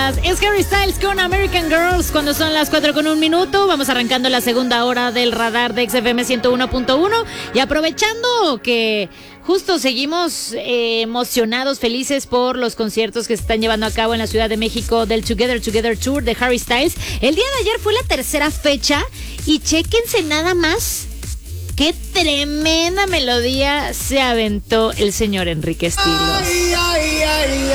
días. Es Harry Styles con American Girls cuando son las 4:01. Vamos arrancando la segunda hora del radar de XFM 101.1 y aprovechando que justo seguimos emocionados, felices por los conciertos que se están llevando a cabo en la Ciudad de México del Together Tour de Harry Styles. El día de ayer fue la tercera fecha y chéquense nada más qué tremenda melodía se aventó el señor Enrique Estilos. Ay, ay, ay,